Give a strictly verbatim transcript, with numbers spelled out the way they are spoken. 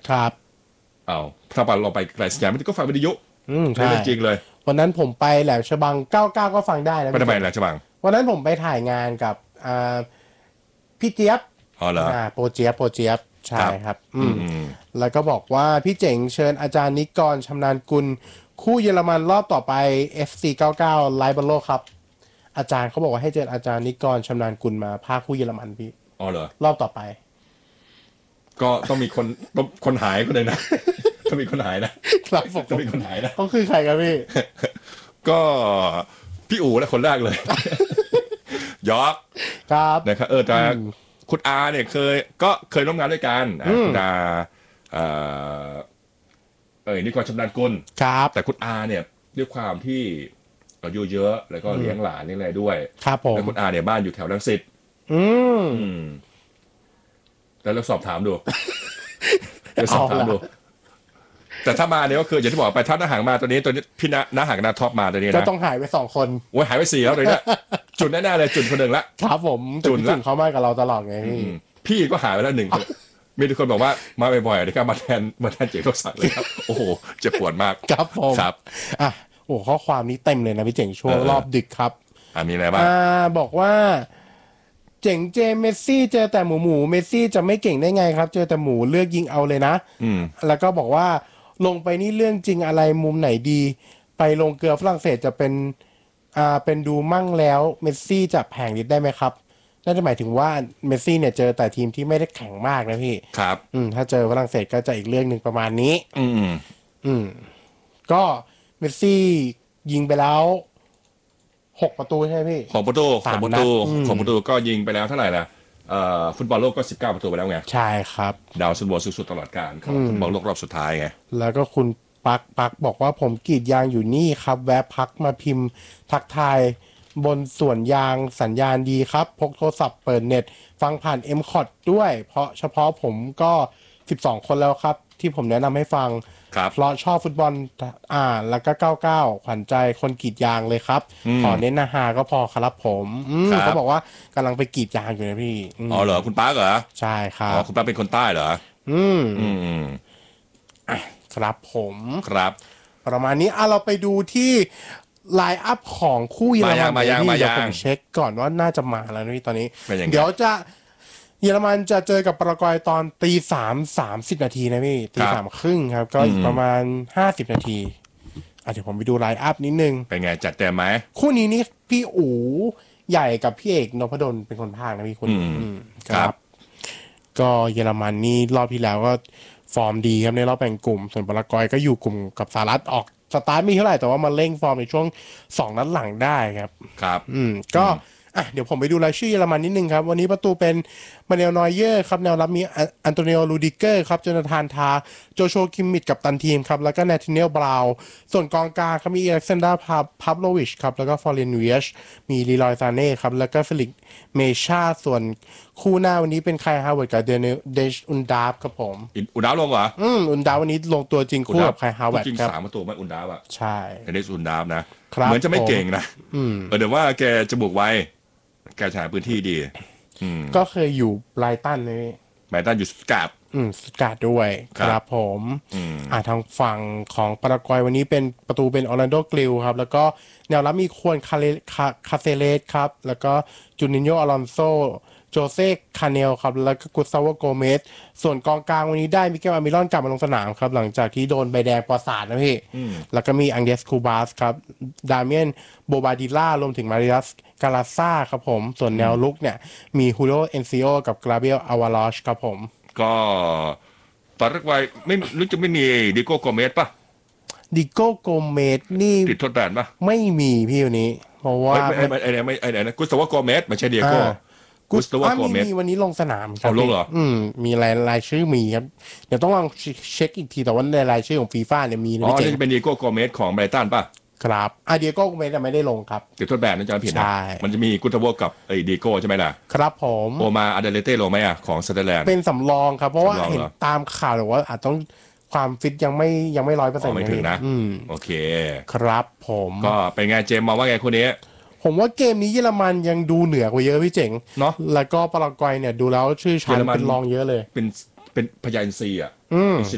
ครับเอาถ้าไปเราไปไกลสยามก็ฟังวิทยุอืมใช่จริงเลยวันนั้นผมไปแหลมฉบังเก้าสิบเก้าก็ฟังได้นะไปทำไมแหลมฉบังวันนั้นผมไปถ่ายงานกับอ่าพี่เจี๊ยบอ๋อเหรออ่าโปรเจี๊ยบโปรเจี๊ยบใช่ครับอืมอืมแล้วก็บอกว่าพี่เจ๋งเชิญอาจารย์นิกรชำนาญกุลคู่เยอรมันรอบต่อไป เอฟ ซี เก้าสิบเก้าไลฟ์บอลโลกครับอาจารย์เขาบอกว่าให้เจออาจารย์นิกรชำนาญกุลมาพาคู่เยอรมันพี่อ๋อเหรอรอบต่อไปก็ต้องมีคนต้องคนหายคนหนึ่งนะต้องมีคนหายนะครับผมต้องมีคนหายนะต้องคือใครครับพี่ก็พี่อู๋นะคนแรกเลยยอกครับนะครับเออแต่คุณอาเนี่ยเคยก็เคยร่วมงานด้วยกันคุณอาเอ่อเออนี่ก็ชำนาญกุลครับแต่คุณอาเนี่ยด้วยความที่อายุเยอะแล้วก็เลี้ยงหลานเลี้ยงอะไรด้วยครับผมแล้วคุณอาเนี่ยบ้านอยู่แถวรังสิตอืมแล้วเราสอบถามดูเราสอบถามดูแต่ถ้ามาเนี่ยก็คืออย่างที่บอกไปถ้าหน้าหางมาตัวนี้ตัวนี้พี่นะหน้าหางนาท็อปมาตัวนี้นะก็ต้องหายไปสองคนโอ้ยหายไปสี่แล้วเลยเนี่ยจุดแน่ๆเลยจุดคนหนึ่งละครับผมจุนจุนเขามากับเราตลอดไงพี่พี่ก็หายไปแล้วหนึ่งมีทุกคนบอกว่ามาบ่อยๆนะครับมาแทนมาแทนเจ๋งทศักดิ์เลยครับโอ้โหเจ็บปวดมากครับผมครับอ่ะโอ้ข้อความนี้เต็มเลยนะพี่เจ๋งช่วงรอบดึกครับอ่ามีอะไรบ้างอ่าบอกว่าเจ๋งเจเมสซี่เจอแต่หมูหมูเมสซี่จะไม่เก่งได้ไงครับเจอแต่หมูเลือกยิงเอาเลยนะอืมแล้วก็บอกว่าลงไปนี่เรื่องจริงอะไรมุมไหนดีไปลงเกลือฝรั่งเศสจะเป็นอ่าเป็นดูมั่งแล้วเมสซี่จะแผงฤทธิ์ได้ไหมครับน่าจะหมายถึงว่าเมสซี่เนี่ยเจอแต่ทีมที่ไม่ได้แข็งมากนะพี่ครับอืมถ้าเจอฝรั่งเศสก็จะอีกเรื่องหนึ่งประมาณนี้อืมอืมก็เมสซี่ยิงไปแล้วหกประตูใช่ไหมพี่ของประตูของประตูของประตูก็ยิงไปแล้วเท่าไหร่ล่ะเอ่อฟุตบอลโลกก็สิบเก้าประตูไปแล้วไงใช่ครับดาวซันโวสุดๆตลอดกาลของฟุตบอลโลกรอบสุดท้ายไงแล้วก็คุณปักปักบอกว่าผมกรีดยางอยู่นี่ครับแวะพักมาพิมพ์ทักทายบนสวนยางสัญญาณดีครับพกโทรศัพท์เปิดเน็ตฟังผ่าน เอ็ม คอ ที ด้วยเพราะเฉพาะผมก็สิบสองคนแล้วครับที่ผมแนะนำให้ฟังเพราะชอบฟุตบอลอ่าแล้วก็เก้าสิบเก้าขวัญใจคนกรีดยางเลยครับขอเน้นนาฮาก็พอครับผมเขาบอกว่ากำลังไปกรีดยางอยู่นะพี่อ๋อเหรอคุณป้าเหรอใช่ครับอ๋อคุณป้าเป็นคนใต้เหรออืมอืมอ่ะครับผมครับประมาณนี้อ่ะเราไปดูที่ไลน์อัพของคู่เยอรมันมายังมายังเดี๋ยวผมเช็คก่อนว่าน่าจะมาแล้วนี่ตอนนี้เดี๋ยวจะเยอรมันจะเจอกับปารากวัยตอนตีสามสามสิบนาทีนะพี่ตีสามครึ่งครับก็อีกประมาณห้าสิบนาทีอ่ะเดี๋ยวผมไปดูไลน์อัพนิดนึงเป็นไงจัดเต็มไหมคู่นี้นี่พี่อู๋ใหญ่กับพี่เอกนพดลเป็นคนพากย์นะพี่คุณครับก็เยอรมันนี่รอบที่แล้วก็ฟอร์มดีครับในรอบแบ่งกลุ่มส่วนปารากวัยก็อยู่กลุ่มกับสหรัฐออกสตาร์ทมีเท่าไหร่แต่ว่ามาเร่งฟอร์มในช่วงสองนัดหลังได้ครับครับอืมก็อ่ะเดี๋ยวผมไปดูรายชื่อเยอรมันนิดนึงครับวันนี้ประตูเป็นมาเนลนอยเยอร์ครับแนวรับมีอันโตนิโอลูดิเกอร์ครับโจนาธานทาโจโชคิมมิดกับตันทีมครับแล้วก็เนทิเนียลบราวส่วนกองกลางครับมีอเล็กซานดราพับโลวิชครับแล้วก็ฟอร์เรนเวียชมีลีลอยซาเน่ครับแล้วก็เฟลิกเมชาส่วนคู่หน้าวันนี้เป็นไคฮาวเวิร์ดกับเดนเดชอุนดาฟครับผมอุนดาฟลงเหรออืมอุนดาฟวันนี้ลงตัวจริงคู่กับไคฮาวเวิร์ดจริงครับสามประตูไม่อุนดาฟอ่ะใช่เดชอุนดาฟนะเหมือนจะไม่เก่งนะเออเดี๋ยวว่าแกจะบุกไวแกหาพื้นที่ดีก็เคยอยู่ไบรตันเลยไบรตันอยู่สกาดอืมสกาดด้วยครับผมอ่าทางฝั่งของปารากวัยวันนี้เป็นประตูเป็นออร์แลนโดกลิลครับแล้วก็แนวรับมีควรคาเลคาเซเลสครับแล้วก็จูนินโญอลอนโซโจเซ่คาเนลครับแล้วก็กุซาวโกเมสส่วนกองกลางวันนี้ได้มิเกลอามิรอนกลับมาลงสนามครับหลังจากที่โดนใบแดงปอสาดนะพี่แล้วก็มีอังเดสคูบาสครับดาเมียนโบบาดิล่ารวมถึงมาริอัสกาลาซ่าครับผมส่วนแนวลุกเนี่ยมีฮูโรเอนซิโอกับกราเบียลอาวาลอชครับผมก็ปารากวัยไม่รู้จะไม่มีดิโก้โกเมสป่ะดิโก้โกเมสนี่ติดทดแบนป่ะไม่มีพี่วันนี้เพราะว่าไม่ไม่ไอ้ไม่ไอ้นะกุสตาวโกเมสไม่ใช่ดิโก้กุสตาวโกเมสมีวันนี้ลงสนามครับลงเหรออืมมีรายรายชื่อมีครับเดี๋ยวต้องลองเช็คอีกทีแต่ว่าในรายชื่อของฟีฟ่าเนี่ยมีนะอ๋อจะเป็นดิโก้โกเมสของไบรตันป่ะครับอ่ะดิโก้โกเมสไม่ได้ลงครับติดทดแบนนั่นจะผิดนะมันจะมีกุสตาวกับไอ้ดิโก้ใช่ไหมล่ะครับผมโอมาอาเดเลเต้ลงไหมอ่ะของเซเดแลนด์เป็นสำรองครับเพราะว่าเห็นตามข่าวหรือว่าอาจต้องความฟิตยังไม่ยังไม่ร้อยเปอร์เซ็นต์ไม่ถึงนะโอเคครับผมก็เป็นไงเจมมองว่าไงคนนี้ผมว่าเกมนี้เยอรมันยังดูเหนือกว่าเยอะพี่เจ๋งเนาะแล้วก็ปารากวัยเนี่ยดูแล้วชื่อชั้นเป็นรองเยอะเลยเป็นเป็นพยาอินทรีย์อ่ะ